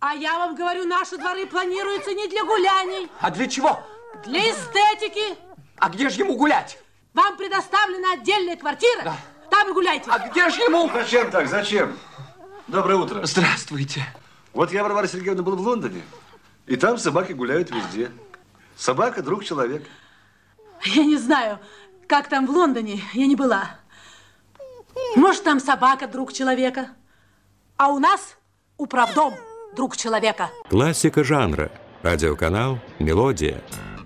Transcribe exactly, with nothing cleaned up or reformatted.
А я вам говорю, наши дворы планируются не для гуляний. А для чего? Для эстетики. А где же ему гулять? Вам предоставлена отдельная квартира. Да. Там и гуляйте. А где же ему? Зачем так? Зачем? Доброе утро. Здравствуйте. Вот я, Варвара Сергеевна, был в Лондоне. И там собаки гуляют везде. Собака – друг человека. Я не знаю, как там в Лондоне. Я не была. Может, там собака – друг человека. А у нас управдом – друг человека. Классика жанра. Радиоканал «Мелодия».